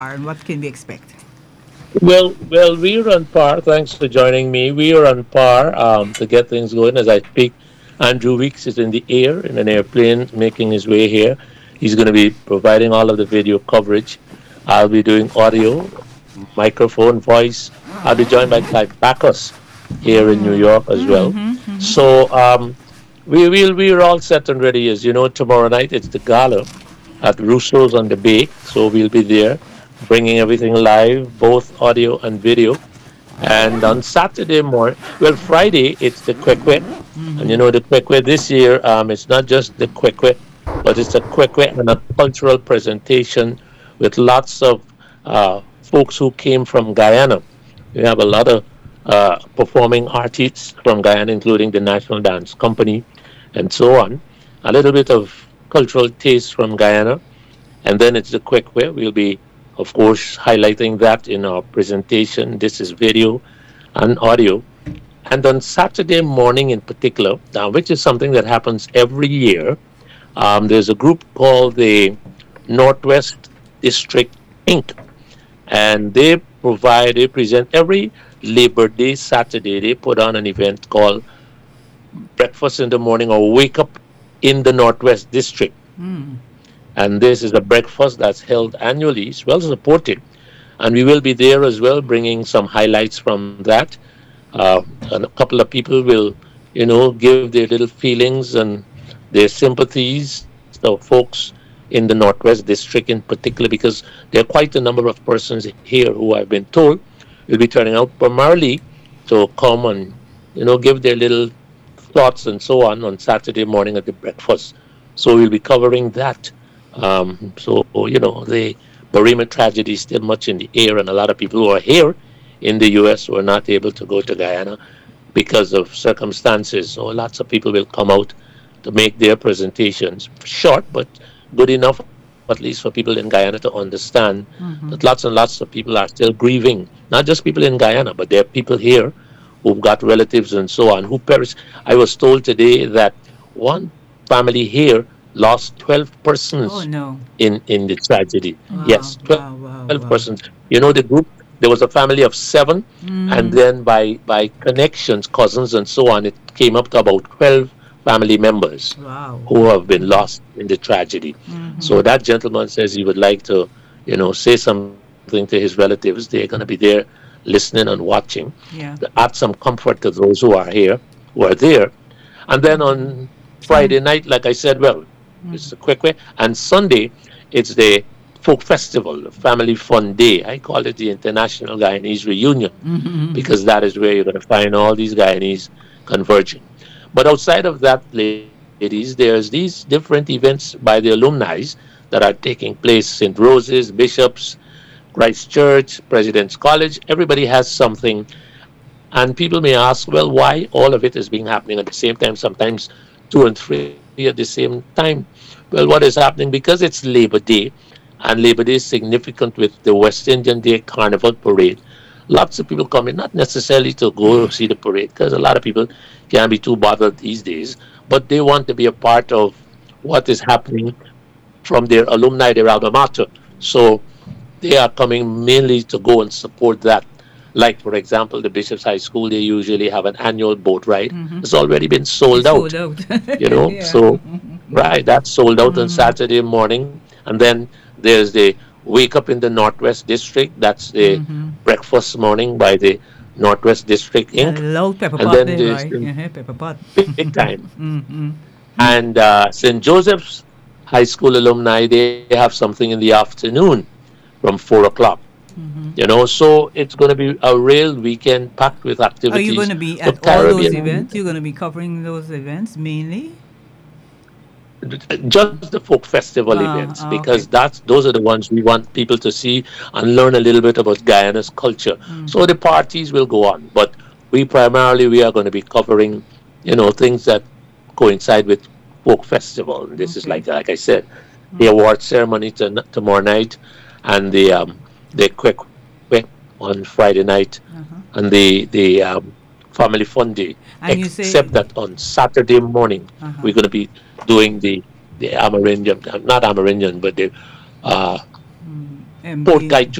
and what can we expect? Well, we're on par. Thanks for joining me. We are on par to get things going as I speak. Andrew Weeks is in the air in an airplane making his way here. He's going to be providing all of the video coverage. I'll be doing audio, microphone, voice. I'll be joined by Clive Bacchus here in New York as well. So we're all set and ready. As you know, tomorrow night it's the gala at Russo's on the Bay. So we'll be there bringing everything live, both audio and video. And on Saturday morning, well, Friday, it's the Kwekwe. And you know, the Kwekwe this year, it's not just the Kwekwe, but it's a Kwekwe and a cultural presentation with lots of folks who came from Guyana. We have a lot of performing artists from Guyana, including the National Dance Company and so on. A little bit of cultural taste from Guyana. And then it's the Kwekwe. We'll be, of course, highlighting that in our presentation. This is video and audio. And on Saturday morning in particular, which is something that happens every year, there's a group called the Northwest District Inc. And they present every Labor Day Saturday, they put on an event called Breakfast in the Morning or Wake Up in the Northwest District. And this is a breakfast that's held annually. It's well supported. And we will be there as well, bringing some highlights from that. And a couple of people will, give their little feelings and their sympathies of folks in the Northwest District in particular, because there are quite a number of persons here who I've been told will be turning out primarily to come and, give their little thoughts and so on Saturday morning at the breakfast. So we'll be covering that. The Barima tragedy is still much in the air, and a lot of people who are here in the U.S. were not able to go to Guyana because of circumstances. So lots of people will come out to make their presentations short, but good enough, at least for people in Guyana to understand that lots and lots of people are still grieving. Not just people in Guyana, but there are people here who've got relatives and so on who perished. I was told today that one family here lost 12 Oh persons no. in the tragedy. Wow, Yes, wow, 12 wow, persons. wow. The group, there was a family of seven, and then by connections, cousins, and so on, it came up to about 12 family members Wow. who have been lost in the tragedy. So that gentleman says he would like to, say something to his relatives. They're going to be there listening and watching to Yeah. add some comfort to those who are there. And then on Friday night, like I said, well, it's a quick way. And Sunday, it's the folk festival, the family fun day. I call it the International Guyanese Reunion because that is where you're going to find all these Guyanese converging. But outside of that, ladies, there's these different events by the alumni that are taking place. St. Roses, Bishops, Christ Church, President's College. Everybody has something. And people may ask, well, why all of it is being happening at the same time, sometimes two and three at the same time? Well, what is happening? Because it's Labor Day, and Labor Day is significant with the West Indian Day Carnival Parade. Lots of people come in, not necessarily to go see the parade, because a lot of people can't be too bothered these days, but they want to be a part of what is happening from their alumni, their alma mater. So they are coming mainly to go and support that. Like, for example, the Bishop's High School, they usually have an annual boat ride. It's already been sold It's sold out, out. Yeah. So, right, that's sold out on Saturday morning. And then there's the Wake Up in the Northwest District. That's the breakfast morning by the Northwest District Yeah, Inc. loud pepper And pot then there, there's right? the Yeah, pepper pot. big time. And St. Joseph's High School alumni, they have something in the afternoon from 4 o'clock. So it's going to be a real weekend packed with Are you going activities. to be The at all those Caribbean, events? You're going to be covering those events mainly? just the folk festival events, because Okay. those are the ones we want people to see and learn a little bit about Guyana's culture. So the parties will go on, but we are going to be covering, things that coincide with folk festival. And this is Okay. like I said, the award ceremony tomorrow night, and the quick on Friday night, and the family fun day. And you Except say, that on Saturday morning uh-huh. we're going to be doing the Amerindian, not Amerindian, but the uh, And Port being Kaitun